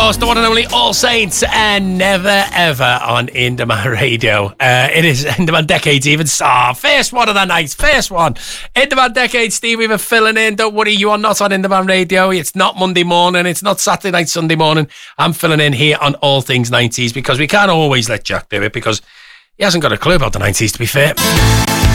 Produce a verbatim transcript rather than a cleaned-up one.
course, the one and only All Saints, and never ever on Indie Radio. Uh, it is Indie Decades even. Ah, first one of the night, first one. Indie Decades, Steve Weaver filling in. Don't worry, you are not on Indie Radio. It's not Monday morning. It's not Saturday night, Sunday morning. I'm filling in here on All Things nineties because we can't always let Jack do it because he hasn't got a clue about the nineties, to be fair.